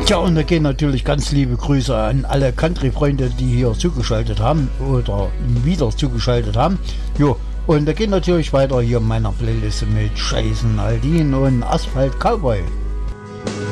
Tja, und da gehen natürlich ganz liebe Grüße an alle Country-Freunde, die hier zugeschaltet haben oder wieder zugeschaltet haben. Jo, und da geht natürlich weiter hier in meiner Playlist mit Jason Aldean und Asphalt Cowboy.